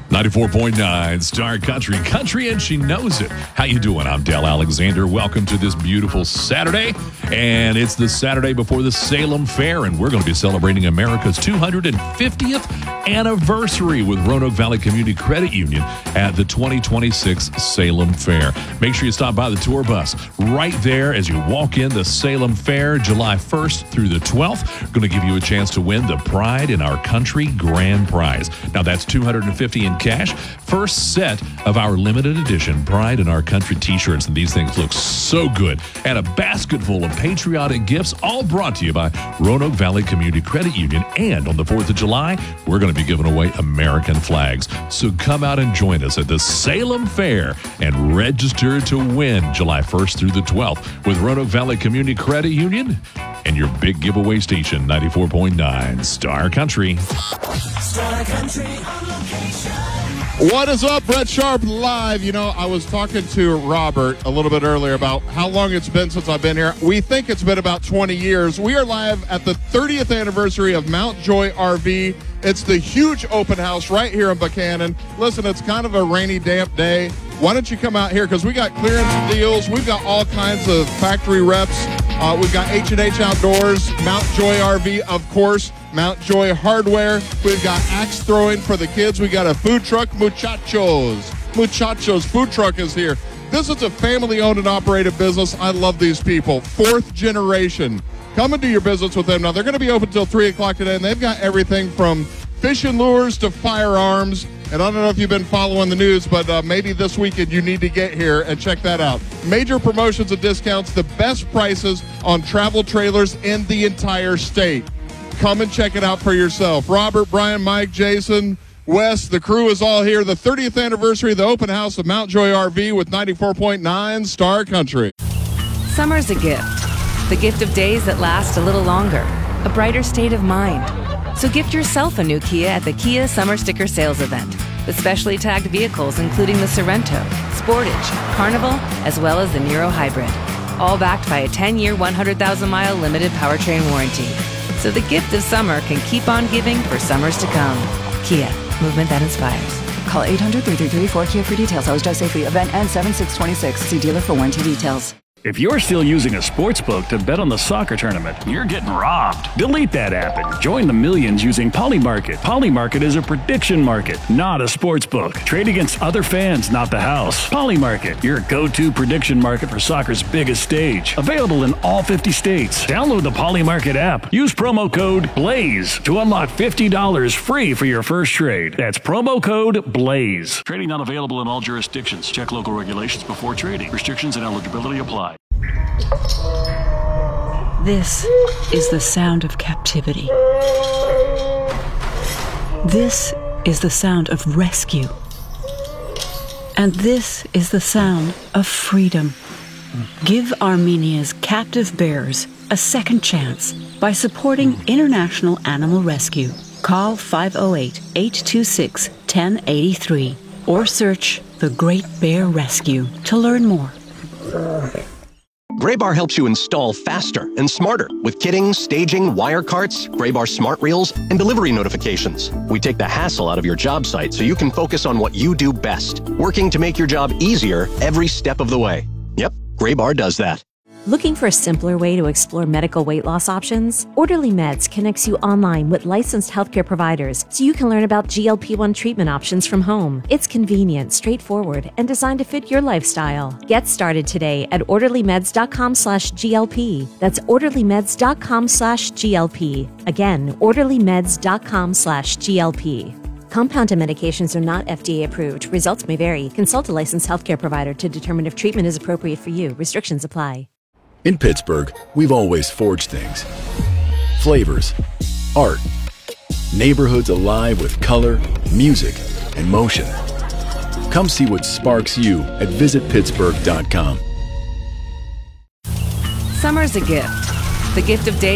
94.9 Star Country, and she knows it. How you doing? I'm Dale Alexander. Welcome to this beautiful Saturday, and it's the Saturday before the Salem Fair, and we're going to be celebrating America's 250th anniversary with Roanoke Valley Community Credit Union at the 2026 Salem Fair. Make sure you stop by the tour bus right there as you walk in the Salem Fair, July 1st through the 12th. Going to give you a chance to win the Pride in Our Country Grand Prize. Now, that's $250 in cash. First set of our limited edition Pride in Our Country t-shirts, and these things look so good. And a basket full of patriotic gifts, all brought to you by Roanoke Valley Community Credit Union. And on the 4th of July, we're going to be giving away American flags. So come out and join us at the Salem Fair and register to win July 1st through the 12th with Roanoke Valley Community Credit Union and your big giveaway station, 94.9 Star Country. Star Country on location. What is up, Brett Sharp live? You know, I was talking to Robert a little bit earlier about how long it's been since I've been here. We think it's been about 20 years. We are live at the 30th anniversary of Mount Joy RV. It's the huge open house right here in Buchanan. Listen, it's kind of a rainy, damp day. Why don't you come out here? Because we got clearance deals. We've got all kinds of factory reps. We've got H&H Outdoors, Mount Joy RV, of course, Mount Joy Hardware. We've got axe throwing for the kids. We got a food truck, Muchachos food truck is here. This is a family-owned and operated business. I love these people. 4th generation. Come and do your business with them. Now, they're going to be open until 3 o'clock today, and they've got everything from fishing lures to firearms. And I don't know if you've been following the news, but maybe this weekend you need to get here and check that out. Major promotions and discounts, the best prices on travel trailers in the entire state. Come and check it out for yourself. Robert, Brian, Mike, Jason, Wes, the crew is all here. The 30th anniversary of the open house of Mount Joy RV with 94.9 Star Country. Summer's a gift. The gift of days that last a little longer. A brighter state of mind. So gift yourself a new Kia at the Kia Summer Sticker Sales Event. With specially tagged vehicles including the Sorento, Sportage, Carnival, as well as the Niro Hybrid. All backed by a 10-year, 100,000-mile limited powertrain warranty. So the gift of summer can keep on giving for summers to come. Kia, movement that inspires. Call 800-333-4KIA for details. Always drive safely. Event ends 7/6/26. See dealer for warranty details. If you're still using a sports book to bet on the soccer tournament, you're getting robbed. Delete that app and join the millions using Polymarket. Polymarket is a prediction market, not a sports book. Trade against other fans, not the house. Polymarket, your go-to prediction market for soccer's biggest stage. Available in all 50 states. Download the Polymarket app. Use promo code BLAZE to unlock $50 free for your first trade. That's promo code BLAZE. Trading not available in all jurisdictions. Check local regulations before trading. Restrictions and eligibility apply. This is the sound of captivity. This is the sound of rescue. And this is the sound of freedom. Give Armenia's captive bears a second chance by supporting International Animal Rescue. Call 508-826-1083 or search The Great Bear Rescue to learn more. Graybar helps you install faster and smarter with kitting, staging, wire carts, Graybar smart reels, and delivery notifications. We take the hassle out of your job site so you can focus on what you do best, working to make your job easier every step of the way. Yep, Graybar does that. Looking for a simpler way to explore medical weight loss options? Orderly Meds connects you online with licensed healthcare providers so you can learn about GLP-1 treatment options from home. It's convenient, straightforward, and designed to fit your lifestyle. Get started today at orderlymeds.com/GLP. That's orderlymeds.com/GLP. Again, orderlymeds.com/GLP. Compounded medications are not FDA approved. Results may vary. Consult a licensed healthcare provider to determine if treatment is appropriate for you. Restrictions apply. In Pittsburgh, we've always forged things. Flavors, art, neighborhoods alive with color, music, and motion. Come see what sparks you at visitpittsburgh.com. Summer's a gift. The gift of days